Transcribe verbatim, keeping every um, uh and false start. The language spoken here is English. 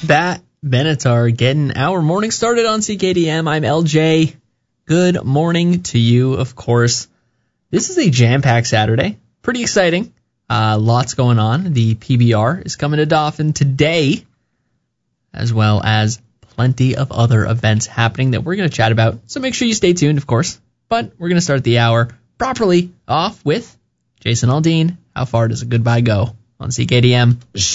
That Benatar getting our morning started on C K D M. I'm L J. Good morning to you, of course. This is a jam-packed Saturday. Pretty exciting. Uh, lots going on. The P B R is coming to Dauphin today, as well as plenty of other events happening that we're going to chat about. So make sure you stay tuned, of course. But we're going to start the hour properly off with Jason Aldean. How far does a goodbye go on C K D M?